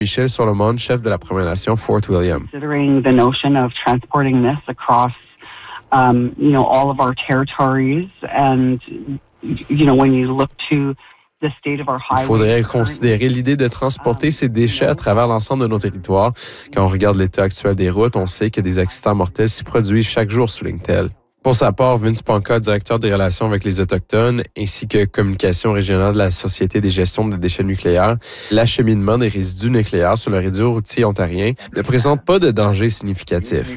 Michel Solomon, chef de la Première Nation Fort William. Considering the notion of transporting this across, all of our territories, and when you look to the state of our highways. Il faudrait considérer l'idée de transporter ces déchets à travers l'ensemble de nos territoires. Quand on regarde l'état actuel des routes, on sait que des accidents mortels s'y produisent chaque jour, souligne-t-elle. Pour sa part, Vince Ponca, directeur des relations avec les Autochtones, ainsi que communication régionale de la Société des gestions des déchets nucléaires, l'acheminement des résidus nucléaires sur le réseau routier ontarien ne présente pas de danger significatif.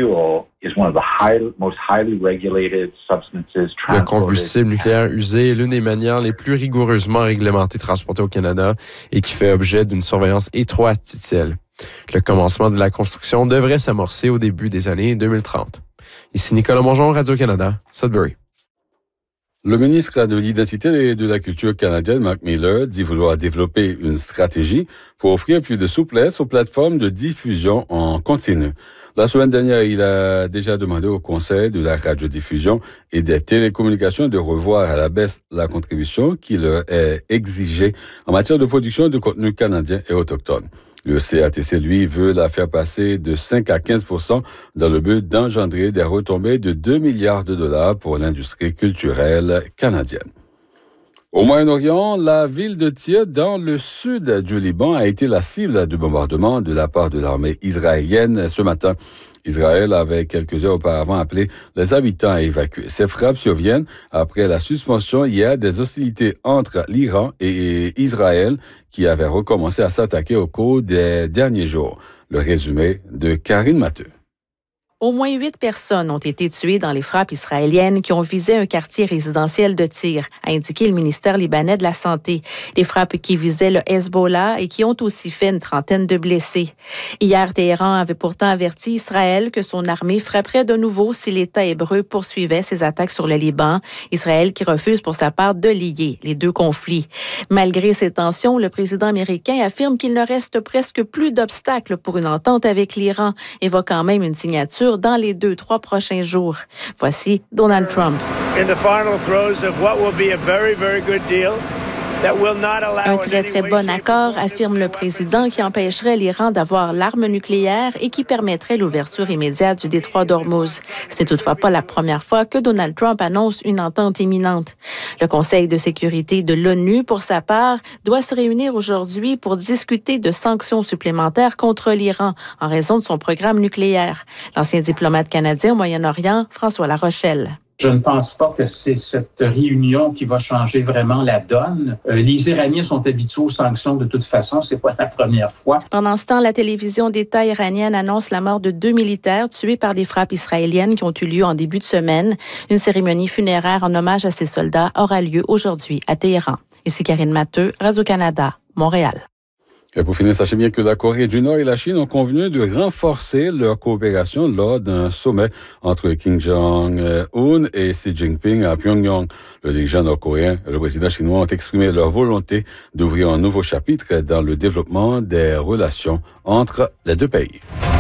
Le combustible nucléaire usé est l'une des manières les plus rigoureusement réglementées transportées au Canada et qui fait objet d'une surveillance étroite, dit-il. Le commencement de la construction devrait s'amorcer au début des années 2030. Ici Nicolas Mongeon, Radio-Canada, Sudbury. Le ministre de l'Identité et de la Culture canadienne, Mark Miller, dit vouloir développer une stratégie pour offrir plus de souplesse aux plateformes de diffusion en continu. La semaine dernière, il a déjà demandé au Conseil de la radiodiffusion et des télécommunications de revoir à la baisse la contribution qui leur est exigée en matière de production de contenu canadien et autochtone. Le CATC, lui, veut la faire passer de 5 à 15% dans le but d'engendrer des retombées de 2 milliards de dollars pour l'industrie culturelle canadienne. Au Moyen-Orient, la ville de Tyr, dans le sud du Liban, a été la cible de bombardements de la part de l'armée israélienne ce matin. Israël avait quelques heures auparavant appelé les habitants à évacuer. Ces frappes surviennent après la suspension hier des hostilités entre l'Iran et Israël qui avaient recommencé à s'attaquer au cours des derniers jours. Le résumé de Karine Matteux. Au moins 8 personnes ont été tuées dans les frappes israéliennes qui ont visé un quartier résidentiel de Tyr, a indiqué le ministère libanais de la Santé. Les frappes qui visaient le Hezbollah et qui ont aussi fait une trentaine de blessés. Hier, Téhéran avait pourtant averti Israël que son armée frapperait de nouveau si l'État hébreu poursuivait ses attaques sur le Liban. Israël qui refuse pour sa part de lier les deux conflits. Malgré ces tensions, le président américain affirme qu'il ne reste presque plus d'obstacles pour une entente avec l'Iran, évoquant même une signature dans les 2-3 prochains jours. Voici Donald Trump. Un très, très bon accord, affirme le président, qui empêcherait l'Iran d'avoir l'arme nucléaire et qui permettrait l'ouverture immédiate du détroit d'Ormuz. Ce n'est toutefois pas la première fois que Donald Trump annonce une entente imminente. Le Conseil de sécurité de l'ONU, pour sa part, doit se réunir aujourd'hui pour discuter de sanctions supplémentaires contre l'Iran en raison de son programme nucléaire. L'ancien diplomate canadien au Moyen-Orient, François Larochelle. Je ne pense pas que c'est cette réunion qui va changer vraiment la donne. Les Iraniens sont habitués aux sanctions de toute façon, c'est pas la première fois. Pendant ce temps, la télévision d'État iranienne annonce la mort de 2 militaires tués par des frappes israéliennes qui ont eu lieu en début de semaine. Une cérémonie funéraire en hommage à ces soldats aura lieu aujourd'hui à Téhéran. Ici Karine Matteux, Radio-Canada, Montréal. Et pour finir, sachez bien que la Corée du Nord et la Chine ont convenu de renforcer leur coopération lors d'un sommet entre Kim Jong-un et Xi Jinping à Pyongyang. Le dirigeant nord-coréen et le président chinois ont exprimé leur volonté d'ouvrir un nouveau chapitre dans le développement des relations entre les deux pays.